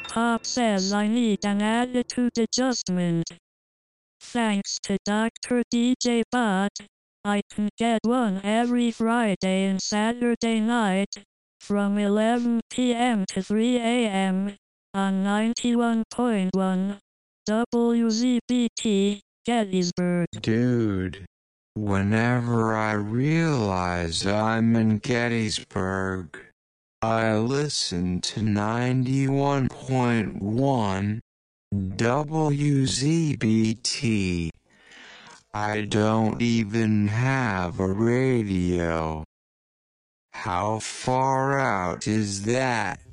Pop says I need an attitude adjustment. Thanks to Dr. DJ Bot, I can get one every Friday and Saturday night, from 11 p.m. to 3 a.m., on 91.1 WZBT, Gettysburg. Dude, whenever I realize I'm in Gettysburg, I listen to 91.1 WZBT. I don't even have a radio. How far out is that?